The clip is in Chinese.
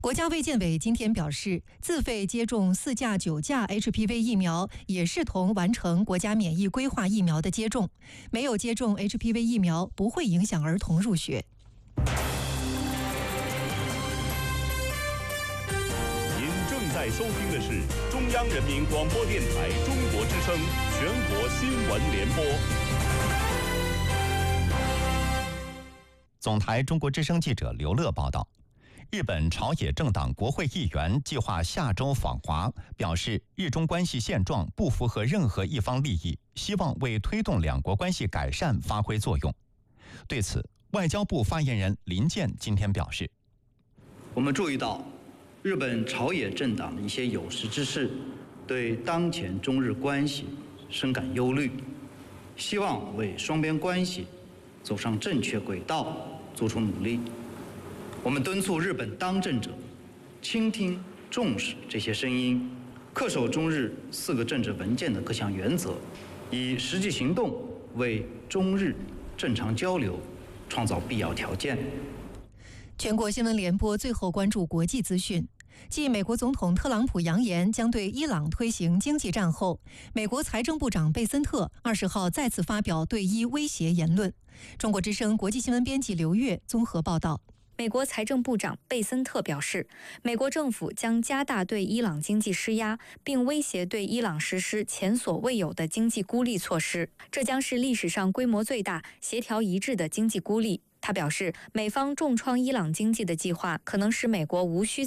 国家卫健委今天表示，自费接种4价9价 HPV 疫苗也视同完成国家免疫规划疫苗的接种，没有接种 HPV 疫苗不会影响儿童入学。 您正在收听的是中央人民广播电台中国之声全国新闻联播。 总台中国之声记者刘乐报道。日本朝野政党国会议员计划下周访华，表示日中关系现状不符合任何一方利益，希望为推动两国关系改善发挥作用。对此，外交部发言人林健今天表示， 我们注意到日本朝野政党的一些有识之士对当前中日关系深感忧虑，希望为双边关系走上正确轨道做出努力。我们敦促日本当政者倾听重视这些声音，恪守中日4个政治文件的各项原则，以实际行动为中日正常交流创造必要条件。 全国新闻联播最后关注国际资讯。继美国总统特朗普扬言将对伊朗推行经济战后，美国财政部长贝森特20号再次发表对伊威胁言论。中国之声国际新闻编辑刘月综合报道。 美国财政部长贝森特表示，美国政府将加大对伊朗经济施压，并威胁对伊朗实施前所未有的经济孤立措施，这将是历史上规模最大、协调一致的经济孤立。他表示，美方重创伊朗经济的计划可能使美国无需